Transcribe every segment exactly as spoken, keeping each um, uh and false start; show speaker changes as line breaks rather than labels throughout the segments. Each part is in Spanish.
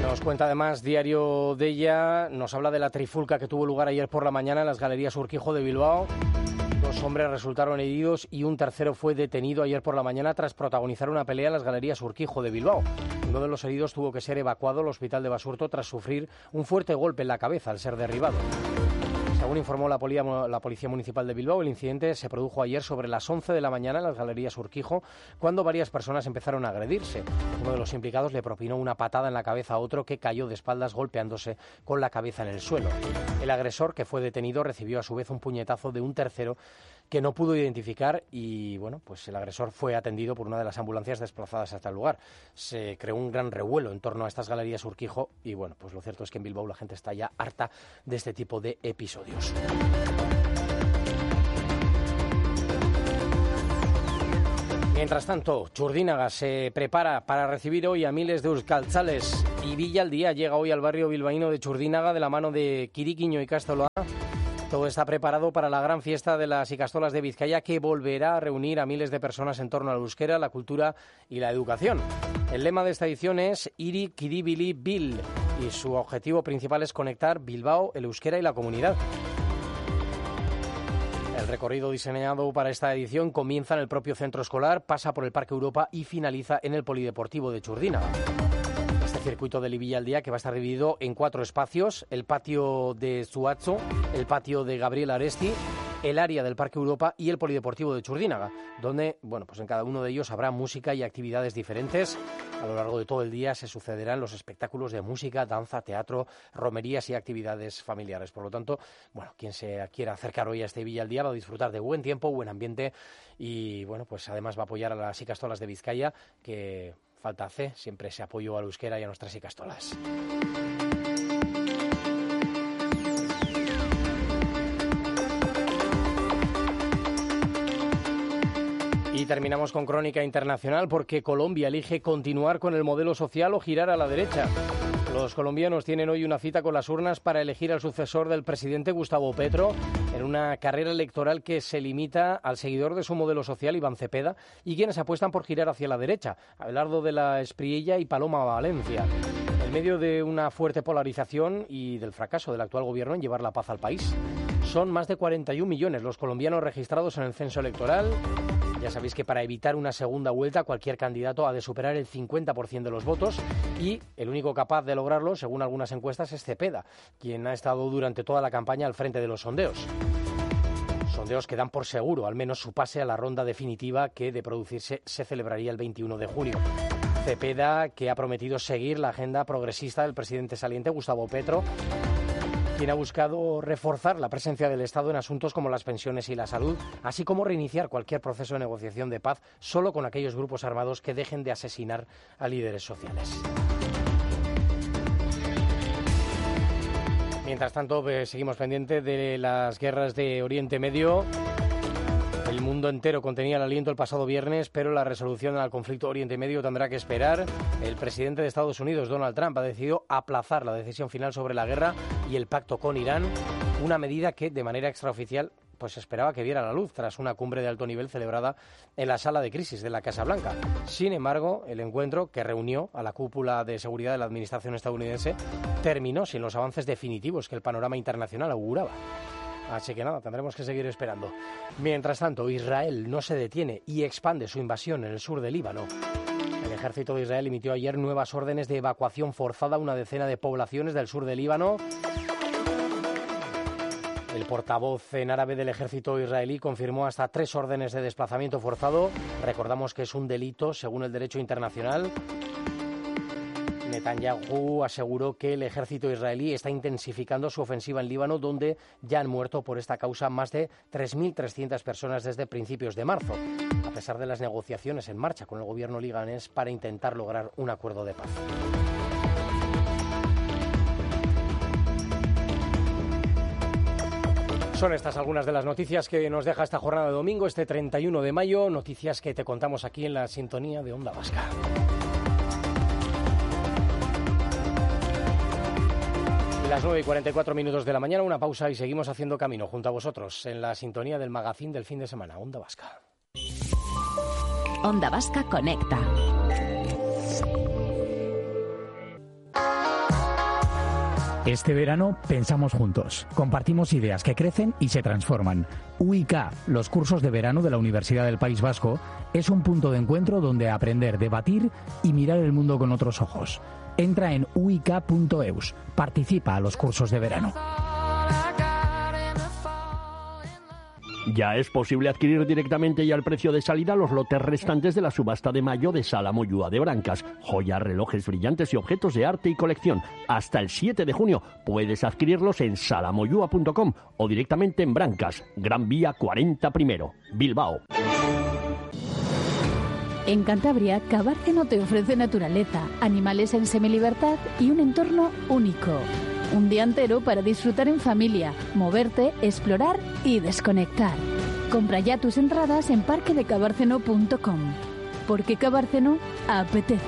Nos cuenta además Diario de ella, nos habla de la trifulca que tuvo lugar ayer por la mañana en las Galerías Urquijo de Bilbao. Dos hombres resultaron heridos y un tercero fue detenido ayer por la mañana tras protagonizar una pelea en las Galerías Urquijo de Bilbao. Uno de los heridos tuvo que ser evacuado al hospital de Basurto tras sufrir un fuerte golpe en la cabeza al ser derribado. Según informó la, polia, la Policía Municipal de Bilbao, el incidente se produjo ayer sobre las once de la mañana en las Galerías Urquijo, cuando varias personas empezaron a agredirse. Uno de los implicados le propinó una patada en la cabeza a otro que cayó de espaldas golpeándose con la cabeza en el suelo. El agresor, que fue detenido, recibió a su vez un puñetazo de un tercero que no pudo identificar y, bueno, pues el agresor fue atendido por una de las ambulancias desplazadas hasta el lugar. Se creó un gran revuelo en torno a estas Galerías Urquijo y, bueno, pues lo cierto es que en Bilbao la gente está ya harta de este tipo de episodios. Mientras tanto, Txurdinaga se prepara para recibir hoy a miles de euskaltzales y Villa al Día llega hoy al barrio bilbaíno de Txurdinaga de la mano de Kirikiño y Castoloa. Todo está preparado para la gran fiesta de las Ikastolas de Vizcaya, que volverá a reunir a miles de personas en torno al euskera, la cultura y la educación. El lema de esta edición es Iri Kiribili Bil y su objetivo principal es conectar Bilbao, el euskera y la comunidad. El recorrido diseñado para esta edición comienza en el propio centro escolar, pasa por el Parque Europa y finaliza en el Polideportivo de Txurdinaga. Este circuito de Villa al Día, que va a estar dividido en cuatro espacios: el patio de Zuazo, el patio de Gabriel Aresti, el área del Parque Europa y el Polideportivo de Txurdinaga, donde, bueno, pues en cada uno de ellos habrá música y actividades diferentes. A lo largo de todo el día se sucederán los espectáculos de música, danza, teatro, romerías y actividades familiares. Por lo tanto, bueno, quien se quiera acercar hoy a este Villa al Día va a disfrutar de buen tiempo, buen ambiente y, bueno, pues además va a apoyar a las Ikastolas de Vizcaya, que falta hace siempre ese apoyo al euskera y a nuestras Ikastolas. Y terminamos con crónica internacional porque Colombia elige continuar con el modelo social o girar a la derecha. Los colombianos tienen hoy una cita con las urnas para elegir al sucesor del presidente Gustavo Petro en una carrera electoral que se limita al seguidor de su modelo social, Iván Cepeda, y quienes apuestan por girar hacia la derecha, Abelardo de la Espriella y Paloma Valencia. En medio de una fuerte polarización y del fracaso del actual gobierno en llevar la paz al país. Son más de cuarenta y un millones los colombianos registrados en el censo electoral. Ya sabéis que para evitar una segunda vuelta cualquier candidato ha de superar el cincuenta por ciento de los votos y el único capaz de lograrlo, según algunas encuestas, es Cepeda, quien ha estado durante toda la campaña al frente de los sondeos. Sondeos que dan por seguro al menos su pase a la ronda definitiva que, de producirse, se celebraría el veintiuno de junio. Cepeda, que ha prometido seguir la agenda progresista del presidente saliente Gustavo Petro, quien ha buscado reforzar la presencia del Estado en asuntos como las pensiones y la salud, así como reiniciar cualquier proceso de negociación de paz solo con aquellos grupos armados que dejen de asesinar a líderes sociales. Mientras tanto, pues, seguimos pendientes de las guerras de Oriente Medio. El mundo entero contenía el aliento el pasado viernes, pero la resolución al conflicto Oriente Medio tendrá que esperar. El presidente de Estados Unidos, Donald Trump, ha decidido aplazar la decisión final sobre la guerra y el pacto con Irán, una medida que, de manera extraoficial, pues esperaba que viera la luz tras una cumbre de alto nivel celebrada en la sala de crisis de la Casa Blanca. Sin embargo, el encuentro, que reunió a la cúpula de seguridad de la administración estadounidense, terminó sin los avances definitivos que el panorama internacional auguraba. Así que nada, tendremos que seguir esperando. Mientras tanto, Israel no se detiene y expande su invasión en el sur del Líbano. El ejército de Israel emitió ayer nuevas órdenes de evacuación forzada a una decena de poblaciones del sur del Líbano. El portavoz en árabe del ejército israelí confirmó hasta tres órdenes de desplazamiento forzado. Recordamos que es un delito según el derecho internacional. Netanyahu aseguró que el ejército israelí está intensificando su ofensiva en Líbano, donde ya han muerto por esta causa más de tres mil trescientas personas desde principios de marzo, a pesar de las negociaciones en marcha con el gobierno libanés para intentar lograr un acuerdo de paz. Son estas algunas de las noticias que nos deja esta jornada de domingo, este treinta y uno de mayo, noticias que te contamos aquí en la sintonía de Onda Vasca. Las nueve y cuarenta y cuatro minutos de la mañana, una pausa y seguimos haciendo camino junto a vosotros en la sintonía del magazín del fin de semana, Onda Vasca.
Onda Vasca conecta. Este verano pensamos juntos, compartimos ideas que crecen y se transforman. U I K, los cursos de verano de la Universidad del País Vasco, es un punto de encuentro donde aprender, debatir y mirar el mundo con otros ojos. Entra en u i k punto e u s, participa a los cursos de verano.
Ya es posible adquirir directamente y al precio de salida los lotes restantes de la subasta de mayo de Sala Moyúa de Brancas. Joyas, relojes brillantes y objetos de arte y colección. Hasta el siete de junio puedes adquirirlos en sala moyúa punto com o directamente en Brancas, Gran Vía cuarenta primero, Bilbao.
En Cantabria, Cabárceno te ofrece naturaleza, animales en semilibertad y un entorno único. Un día entero para disfrutar en familia, moverte, explorar y desconectar. Compra ya tus entradas en parque de cabárceno punto com. Porque Cabárceno apetece.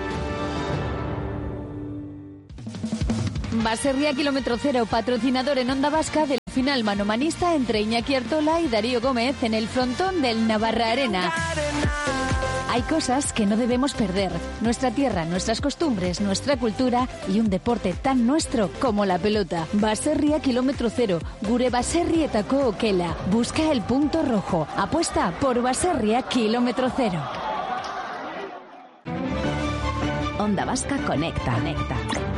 Baserria Kilómetro Cero, patrocinador en Onda Vasca del final manomanista entre Iñaki Artola y Darío Gómez en el frontón del Navarra Arena. Hay cosas que no debemos perder. Nuestra tierra, nuestras costumbres, nuestra cultura y un deporte tan nuestro como la pelota. Baserria Kilómetro Cero. Gure baserrietako okela. Busca el punto rojo. Apuesta por Baserria Kilómetro Cero.
Onda Vasca conecta. conecta.